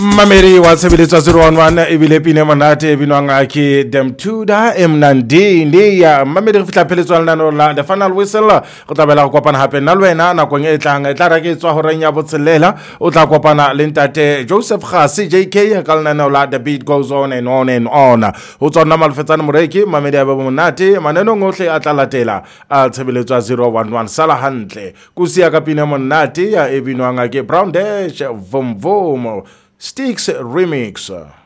Mameri wa tshebeletso 011 ebile pine monate binwang ke Demtuda Mnandi ya mameri re fitla pheletso la nano la the final whistle go tlabela go kopana hape nna le wena nakong e tlang e tla ra ke tswa ho renya botselela o tla kopana le ntate Joseph Khasi JK ka nano la the beat goes on and on and on ho tsona malfetsana moreki mameri a ba monate maneno ngohle a tla latela a tshebeletso 011 sala hantle kusia ka pine monate ya ebinwang ke Brown Dash Vom Vom Sticks Remix.